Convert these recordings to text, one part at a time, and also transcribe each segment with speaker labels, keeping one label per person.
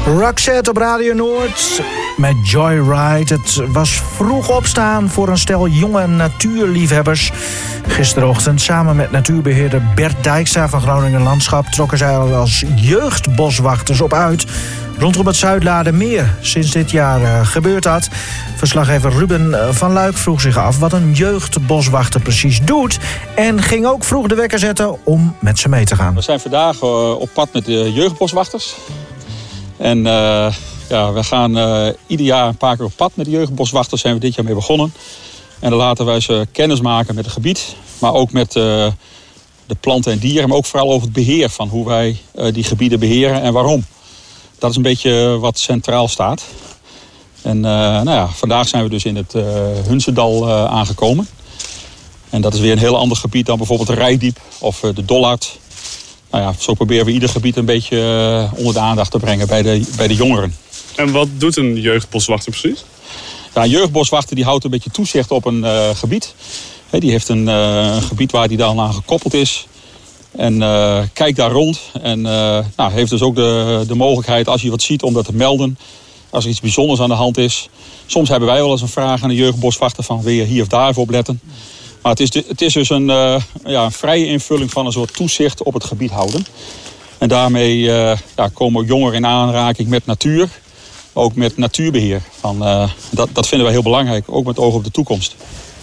Speaker 1: Roxette op Radio Noord met Joyride. Het was vroeg opstaan voor een stel jonge natuurliefhebbers. Gisterochtend samen met natuurbeheerder Bert Dijkstra van Groningen Landschap trokken zij al als jeugdboswachters op uit rondom het Zuidladermeer. Sinds dit jaar gebeurt dat. Verslaggever Ruben van Luik vroeg zich af wat een jeugdboswachter precies doet en ging ook vroeg de wekker zetten om met ze mee te gaan.
Speaker 2: We zijn vandaag op pad met de jeugdboswachters. En we gaan ieder jaar een paar keer op pad met de jeugdboswachters. Zijn we dit jaar mee begonnen. En dan laten wij ze kennis maken met het gebied. Maar ook met de planten en dieren. Maar ook vooral over het beheer van hoe wij die gebieden beheren en waarom. Dat is een beetje wat centraal staat. En vandaag zijn we dus in het Hunsendal aangekomen. En dat is weer een heel ander gebied dan bijvoorbeeld de Reitdiep of de Dollard. Zo proberen we ieder gebied een beetje onder de aandacht te brengen bij de jongeren.
Speaker 3: En wat doet een jeugdboswachter precies?
Speaker 2: Ja, een jeugdboswachter die houdt een beetje toezicht op een gebied. Die heeft een gebied waar hij dan aan gekoppeld is. En kijkt daar rond. En heeft dus ook de mogelijkheid als hij wat ziet om dat te melden. Als er iets bijzonders aan de hand is. Soms hebben wij wel eens een vraag aan de jeugdboswachter van wil je hier of daar even op letten. Maar het is dus een vrije invulling van een soort toezicht op het gebied houden. En daarmee komen jongeren in aanraking met natuur. Ook met natuurbeheer. Dat vinden wij heel belangrijk, ook met oog op de toekomst.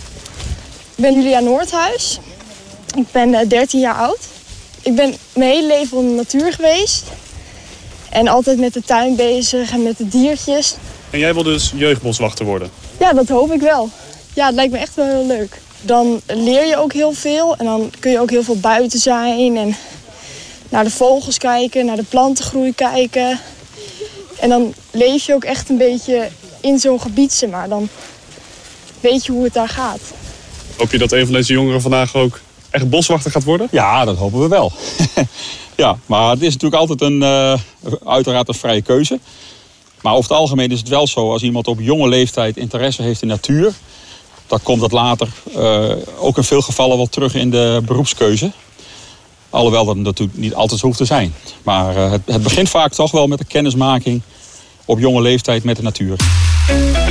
Speaker 4: Ik ben Julia Noordhuis. Ik ben 13 jaar oud. Ik ben mijn hele leven in de natuur geweest. En altijd met de tuin bezig en met de diertjes.
Speaker 3: En jij wil dus jeugdboswachter worden?
Speaker 4: Ja, dat hoop ik wel. Ja, het lijkt me echt wel heel leuk. Dan leer je ook heel veel en dan kun je ook heel veel buiten zijn en naar de vogels kijken, naar de plantengroei kijken. En dan leef je ook echt een beetje in zo'n gebied, zeg maar. Dan weet je hoe het daar gaat.
Speaker 3: Hoop je dat een van deze jongeren vandaag ook echt boswachter gaat worden?
Speaker 2: Ja, dat hopen we wel. Ja, maar het is natuurlijk altijd uiteraard een vrije keuze. Maar over het algemeen is het wel zo, als iemand op jonge leeftijd interesse heeft in natuur, dan komt dat later ook in veel gevallen wel terug in de beroepskeuze. Alhoewel dat natuurlijk niet altijd zo hoeft te zijn. Maar het begint vaak toch wel met de kennismaking op jonge leeftijd met de natuur.